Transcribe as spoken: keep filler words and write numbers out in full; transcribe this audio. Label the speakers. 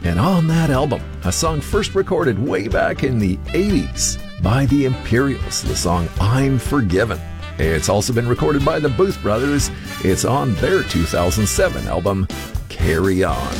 Speaker 1: And on that album, a song first recorded way back in the eighties by the Imperials, the song I'm Forgiven. It's also been recorded by the Booth Brothers. It's on their two thousand seven album, Carry On.